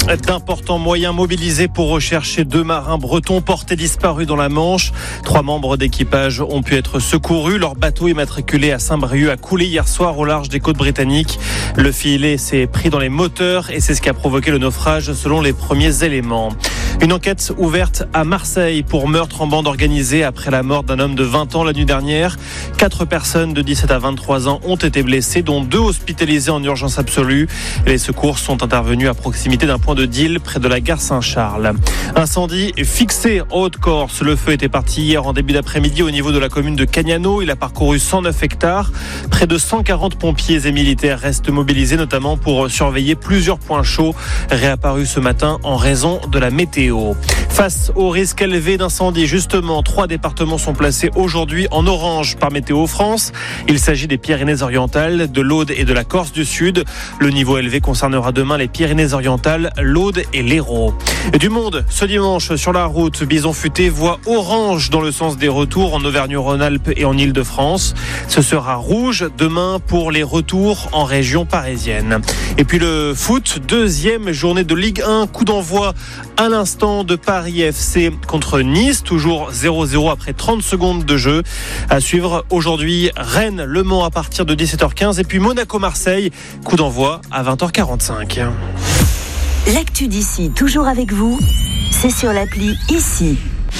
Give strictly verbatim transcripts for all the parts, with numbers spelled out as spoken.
D'importants moyens mobilisés pour rechercher deux marins bretons portés disparus dans la Manche. Trois membres d'équipage ont pu être secourus. Leur bateau immatriculé à Saint-Brieuc a coulé hier soir au large des côtes britanniques. Le filet s'est pris dans les moteurs et c'est ce qui a provoqué le naufrage selon les premiers éléments. Une enquête ouverte à Marseille pour meurtre en bande organisée après la mort d'un homme de vingt ans la nuit dernière. Quatre personnes de dix-sept à vingt-trois ans ont été blessées, dont deux hospitalisées en urgence absolue. Les secours sont intervenus à proximité d'un point de deal près de la gare Saint-Charles. Incendie fixé en Haute-Corse. Le feu était parti hier en début d'après-midi au niveau de la commune de Cagnano. Il a parcouru cent neuf hectares. Près de cent quarante pompiers et militaires restent mobilisés, notamment pour surveiller plusieurs points chauds réapparus ce matin en raison de la météo. Face au risque élevé d'incendie, justement, trois départements sont placés aujourd'hui en orange par Météo France. Il s'agit des Pyrénées-Orientales, de l'Aude et de la Corse du Sud. Le niveau élevé concernera demain les Pyrénées-Orientales, l'Aude et l'Hérault. Du monde, ce dimanche, sur la route, Bison Futé voit orange dans le sens des retours en Auvergne-Rhône-Alpes et en Île-de-France. Ce sera rouge demain pour les retours en région parisienne. Et puis le foot, deuxième journée de Ligue un, coup d'envoi à l'instant de Paris F C contre Nice, toujours zéro zéro après trente secondes de jeu. À suivre aujourd'hui Rennes-Le Mans à partir de dix-sept heures quinze et puis Monaco-Marseille, coup d'envoi à vingt heures quarante-cinq. L'actu d'ici, toujours avec vous, c'est sur l'appli Ici.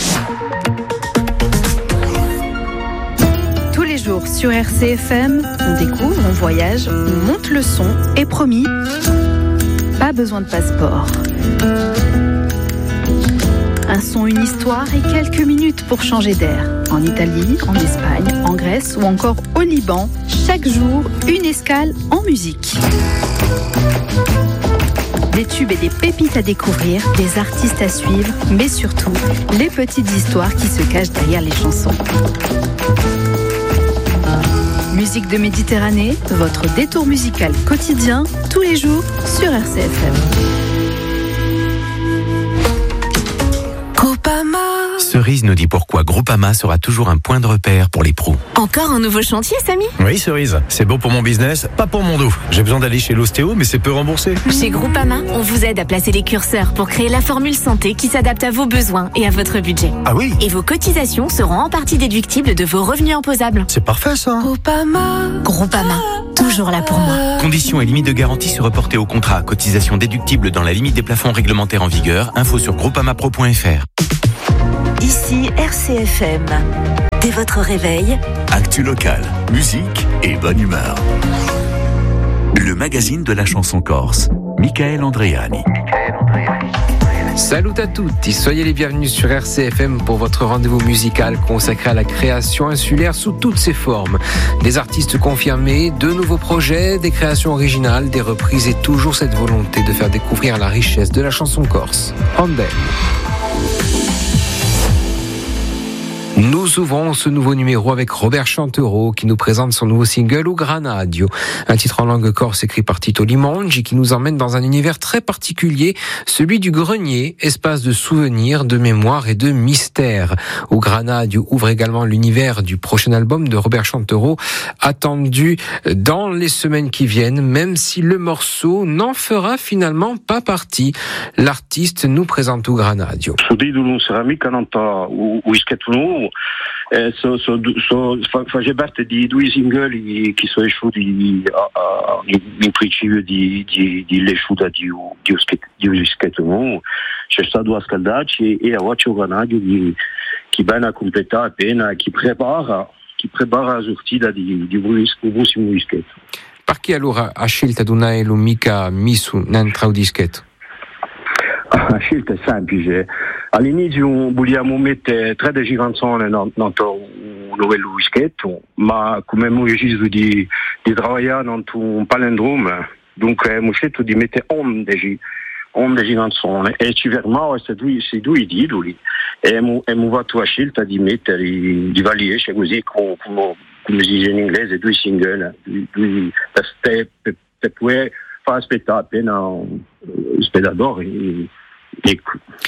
Tous les jours sur R C F M, on découvre, on voyage, on monte le son et promis, pas besoin de passeport. Un son, une histoire et quelques minutes pour changer d'air. En Italie, en Espagne, en Grèce ou encore au Liban, chaque jour, une escale en musique. Des tubes et des pépites à découvrir, des artistes à suivre, mais surtout, les petites histoires qui se cachent derrière les chansons. Musique de Méditerranée, votre détour musical quotidien, tous les jours sur R C F M. Cerise nous dit pourquoi Groupama sera toujours un point de repère pour les pros. Encore un nouveau chantier, Samy ? Oui, Cerise, c'est beau pour mon business, pas pour mon dos. J'ai besoin d'aller chez l'ostéo, mais c'est peu remboursé. Chez Groupama, on vous aide à placer les curseurs pour créer la formule santé qui s'adapte à vos besoins et à votre budget. Ah oui ? Et vos cotisations seront en partie déductibles de vos revenus imposables. C'est parfait ça. Groupama. Groupama, toujours là pour moi. Conditions et limites de garantie se reporter au contrat. Cotisation déductible dans la limite des plafonds réglementaires en vigueur. Info sur groupamapro point f r. Ici R C F M. Dès votre réveil, actu locale, musique et bonne humeur. Le magazine de la chanson corse. Michael Andreani. Salut à toutes, soyez les bienvenus sur R C F M pour votre rendez-vous musical consacré à la création insulaire sous toutes ses formes. Des artistes confirmés, de nouveaux projets, des créations originales, des reprises et toujours cette volonté de faire découvrir la richesse de la chanson corse. Andel. Nous ouvrons ce nouveau numéro avec Robert Chantereau qui nous présente son nouveau single Au Granadio, un titre en langue corse écrit par Tito Limongi qui nous emmène dans un univers très particulier, celui du grenier, espace de souvenirs, de mémoire et de mystère. Au Granadio ouvre également l'univers du prochain album de Robert Chantereau, attendu dans les semaines qui viennent, même si le morceau n'en fera finalement pas partie. L'artiste nous présente Au Granadio. Eh, so, so, so, face parte di due singoli che sono usciti in principio di, di, di l'esciuta di un scheletro. C'è stato a scaldarci e a voce Granadio che viene a completare appena, che prepara, che prepara la sortita di, di un prossimo dischetto. Perché allora ha scelto di non lo mica messo nell'altro dischetto? La scelta è semplice. All'inizio vogliamo mettere tredici canzoni nel nuovo dischetto, ma come abbiamo deciso di, di lavorare in un palindrome, dunque abbiamo scelto di mettere undici, undici canzoni e ci fermavamo questi due, questi due titoli e abbiamo, abbiamo fatto la scelta di mettere, di vagliare così come, come, come si dice in inglese, due single, due, due, per, per, per poter far aspettare appena lo spettatore. Ecco.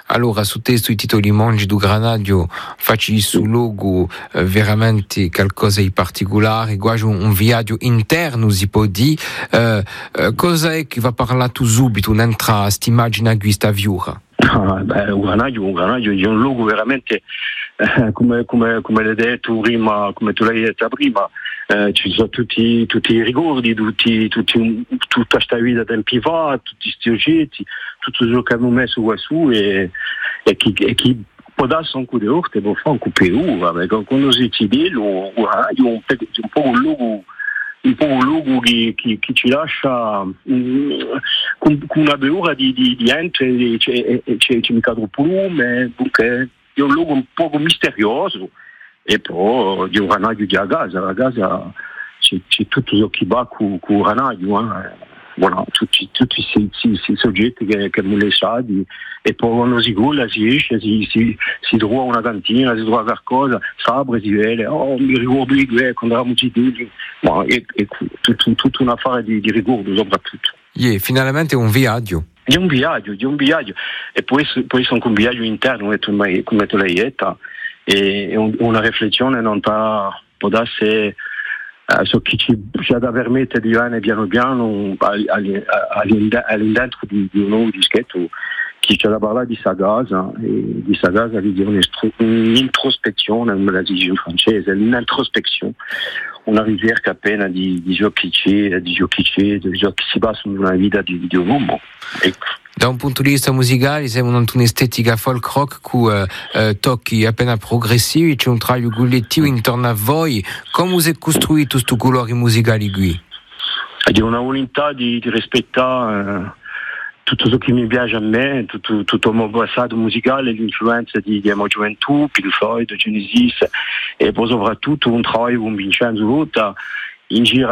allora su testo i titoli Mongi du Granadio facci su logo eh, veramente qualcosa di particolare, quasi un, un viaggio interno si può dire. Eh, eh, cosa è che va parlato subito un'entra a quest'immagine qui sta viura? Ah, beh, un granaio, un granaio è un luogo veramente eh, come, come, come l'hai detto prima, come tu l'hai detto prima, eh, ci sono tutti, tutti i ricordi, tutti, tutti, tutta questa vita tempi fa, tutti questi oggetti, tutto ciò che hanno messo qua su e, e chi, e chi può darsi un coup di orte può fare un coup di uva, perché quando si vede un granaio è un po' un luogo un po' un luogo che, che, che ci lascia um, con, con una beura di, di, di ente e c'è, c'è, c'è mica troppo lume, dunque è un luogo un po' misterioso e poi di un granaio di Agaza, Agaza c'è, c'è tutto ciò che va con il granaio, eh. Voilà, tutti, tutti questi soggetti che, che mi lasciati e poi quando si colla si esce, si, si, si trova una cantina, si trova qualcosa, sabre si vede, oh mi ricordo di qui quando eravamo cittadini, ma è, è tutta tut un affare di, di ricordo soprattutto. Yeah, finalmente è un viaggio. Di un viaggio, di un viaggio e poi, poi sono un viaggio interno come tu l'hai detto e un, una riflessione non ta, può darsi Uh, so che ci, ci ha da permettere di venire piano piano all'interno di, di un nuovo dischetto che ci ha da parlare di Sagasa e di Sagasa di dire un'introspezione, come la dice in francese, un'introspezione, una ricerca appena di, di ciò che c'è, di ciò che c'è, di ciò che si passa nella vita di, di un uomo. Ecco. Da un punto di vista musicale siamo in un'estetica folk rock con eh, eh, tocchi appena progressivi, c'è un traglio collettivo intorno a voi. Come si è costruito questo colore musicale qui? C'è una volontà di, di rispettare eh, tutto ciò che mi piace a me, tutto, tutto il mio passato musicale, l'influenza di, di mia gioventù, Pink Floyd, Genesis e poi soprattutto un lavoro con Vincenzo Lotta in giro a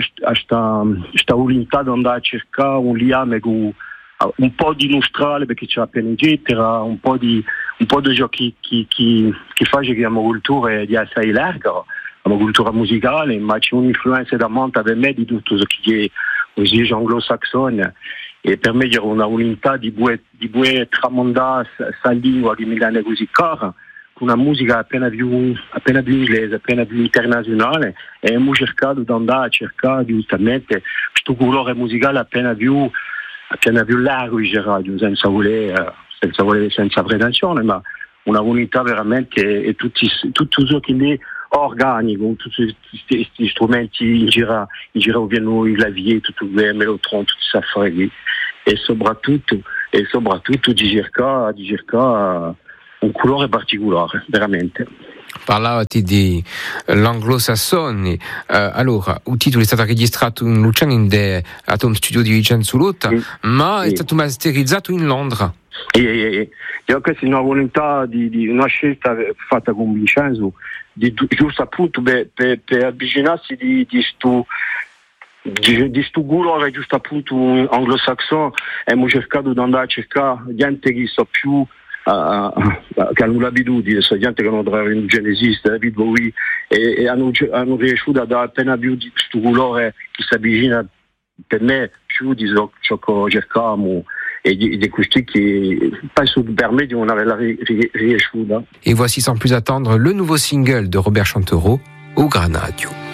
questa volontà di andare a cercare un legame con un po' di nostrale perché c'è appena eccetera, un po' di un po' di ciò che, che, che, che fa che la mia cultura è di assai larga, la mia cultura musicale, ma c'è un'influenza da monta per me di tutto ciò che è così anglo-sassone e per me c'è una volontà di buone di buone tramandare questa lingua che mi dà così cara con una musica appena più appena più inglese, appena più internazionale e abbiamo cercato di andare a cercare giustamente questo colore musicale appena più appena più largo in radio, senza voler, senza voler, senza pretensione, ma una volontà veramente e tutti, tutto ciò che è organico, tutti questi strumenti in giro, in giro piano il clavier, tutto il melotron, tutti questi affari e soprattutto, e soprattutto di cercare, di cercare un colore particolare, veramente. Parlavati di l'anglo-sassoni, uh, allora il titolo è stato registrato in Luciano in de, a un studio di Vincenzo Lotta, sì, ma sì. È stato masterizzato in Londra. E, e, e questa è una volontà di, di una scelta fatta con Vincenzo, di, giusto appunto per, per, per avvicinarsi di questo di, di sto colore giusto appunto anglo-sassone, abbiamo cercato di andare a cercare gente che so più Uh, che hanno l'abitudine, questa gente che non trova in Genesis, David Bowie e, e hanno, hanno riuscito a dare appena più di questo colore che si avvicina per me più di ciò che cerchiamo e di, di questi che penso per me di non averla riuscita. Et voici sans plus attendre le nouveau single de Robert Chantereau, Au Granadio.